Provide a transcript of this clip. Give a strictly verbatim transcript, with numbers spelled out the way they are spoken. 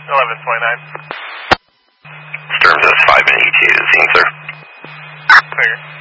eleven twenty-nine. Sturm does five and E T to the scene, sir. Clear.